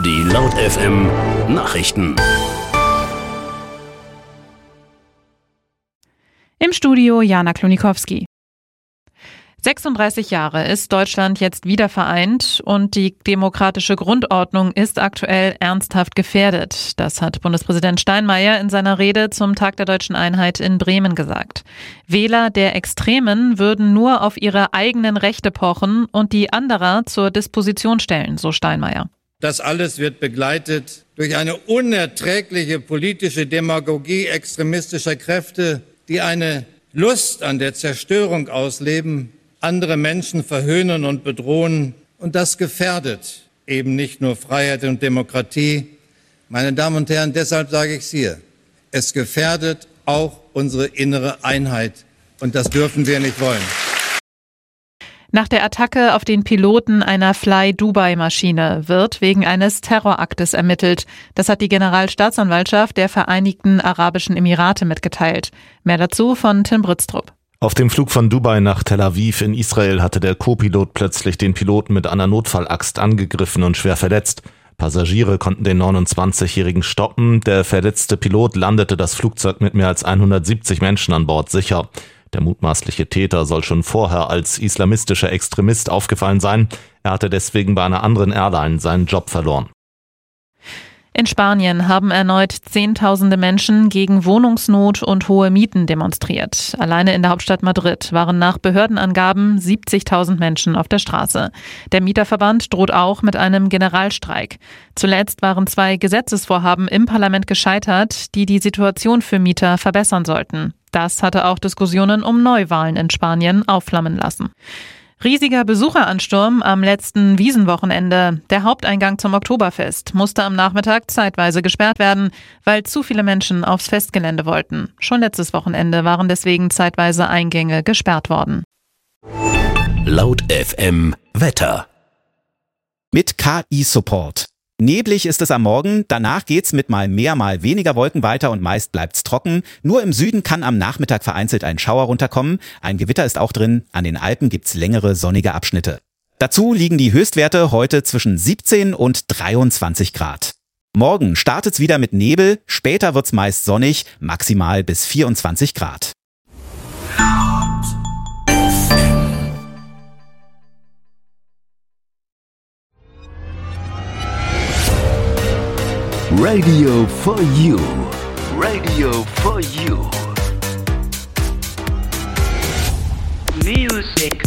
Die Laut FM Nachrichten. Im Studio Jana Klonikowski. 36 Jahre ist Deutschland jetzt wieder vereint und die demokratische Grundordnung ist aktuell ernsthaft gefährdet. Das hat Bundespräsident Steinmeier in seiner Rede zum Tag der Deutschen Einheit in Bremen gesagt. Wähler der Extremen würden nur auf ihre eigenen Rechte pochen und die anderer zur Disposition stellen, so Steinmeier. Das alles wird begleitet durch eine unerträgliche politische Demagogie extremistischer Kräfte, die eine Lust an der Zerstörung ausleben, andere Menschen verhöhnen und bedrohen. Und das gefährdet eben nicht nur Freiheit und Demokratie. Meine Damen und Herren, deshalb sage ich es hier. Es gefährdet auch unsere innere Einheit. Und das dürfen wir nicht wollen. Nach der Attacke auf den Piloten einer Fly-Dubai-Maschine wird wegen eines Terroraktes ermittelt. Das hat die Generalstaatsanwaltschaft der Vereinigten Arabischen Emirate mitgeteilt. Mehr dazu von Tim Britztrup. Auf dem Flug von Dubai nach Tel Aviv in Israel hatte der Co-Pilot plötzlich den Piloten mit einer Notfallaxt angegriffen und schwer verletzt. Passagiere konnten den 29-Jährigen stoppen. Der verletzte Pilot landete das Flugzeug mit mehr als 170 Menschen an Bord sicher. Der mutmaßliche Täter soll schon vorher als islamistischer Extremist aufgefallen sein. Er hatte deswegen bei einer anderen Airline seinen Job verloren. In Spanien haben erneut Zehntausende Menschen gegen Wohnungsnot und hohe Mieten demonstriert. Alleine in der Hauptstadt Madrid waren nach Behördenangaben 70.000 Menschen auf der Straße. Der Mieterverband droht auch mit einem Generalstreik. Zuletzt waren 2 Gesetzesvorhaben im Parlament gescheitert, die die Situation für Mieter verbessern sollten. Das hatte auch Diskussionen um Neuwahlen in Spanien aufflammen lassen. Riesiger Besucheransturm am letzten Wiesenwochenende. Der Haupteingang zum Oktoberfest musste am Nachmittag zeitweise gesperrt werden, weil zu viele Menschen aufs Festgelände wollten. Schon letztes Wochenende waren deswegen zeitweise Eingänge gesperrt worden. Laut FM Wetter. Mit KI-Support. Neblig ist es am Morgen, danach geht's mit mal mehr, mal weniger Wolken weiter und meist bleibt's trocken. Nur im Süden kann am Nachmittag vereinzelt ein Schauer runterkommen. Ein Gewitter ist auch drin. An den Alpen gibt's längere sonnige Abschnitte. Dazu liegen die Höchstwerte heute zwischen 17 und 23 Grad. Morgen startet's wieder mit Nebel, später wird's meist sonnig, maximal bis 24 Grad. Radio for You. Radio for You. Music.